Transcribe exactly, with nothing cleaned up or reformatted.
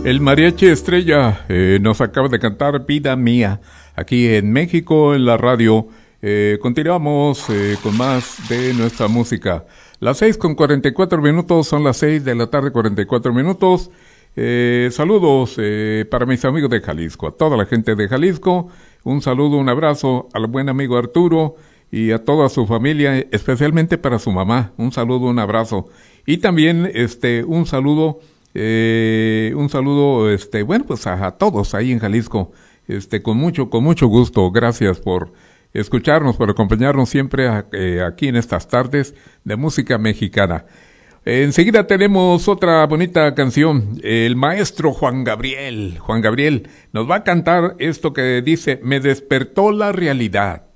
El mariachi Estrella eh, nos acaba de cantar Vida Mía, aquí en México, en la radio. Eh, continuamos eh, con más de nuestra música. Las seis con cuarenta y cuatro minutos, son las seis de la tarde, cuarenta y cuatro minutos. Eh, saludos eh, para mis amigos de Jalisco, a toda la gente de Jalisco. Un saludo, un abrazo al buen amigo Arturo y a toda su familia, especialmente para su mamá. Un saludo, un abrazo. Y también este un saludo... Eh, un saludo, este, bueno, pues a, a todos ahí en Jalisco, este, con mucho, con mucho gusto. Gracias por escucharnos, por acompañarnos siempre a, eh, aquí en estas tardes de música mexicana. Eh, enseguida tenemos otra bonita canción. El maestro Juan Gabriel, Juan Gabriel nos va a cantar esto que dice: me despertó la realidad.